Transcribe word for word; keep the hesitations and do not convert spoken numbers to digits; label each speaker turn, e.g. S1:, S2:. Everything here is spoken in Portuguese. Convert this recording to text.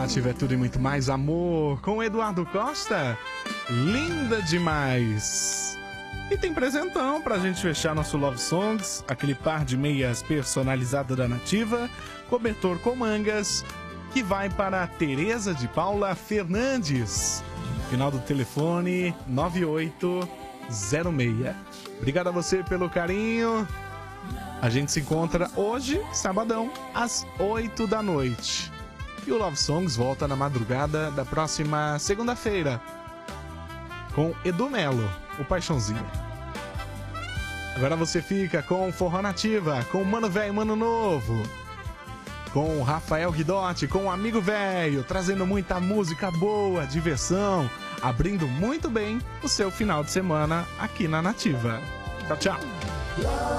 S1: Nativa é tudo e muito mais amor, com Eduardo Costa, linda demais. E tem presentão pra gente fechar nosso Love Songs, aquele par de meias personalizado da Nativa, cobertor com mangas, que vai para a Tereza de Paula Fernandes, final do telefone nove oito zero seis. Obrigado a você pelo carinho. A gente se encontra hoje, sabadão, às oito da noite. E o Love Songs volta na madrugada da próxima segunda-feira, com Edu Melo, o Paixãozinho. Agora você fica com Forró Nativa, com Mano Velho, Mano Novo, com Rafael Guidotti, com o Amigo Velho, trazendo muita música boa, diversão, abrindo muito bem o seu final de semana aqui na Nativa. Tchau, tchau.